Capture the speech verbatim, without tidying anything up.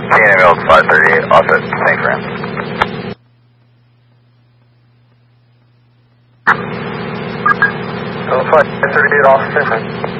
T N M five thirty-eight, off at Saint Fran. five thirty-eight, off at Saint Fran.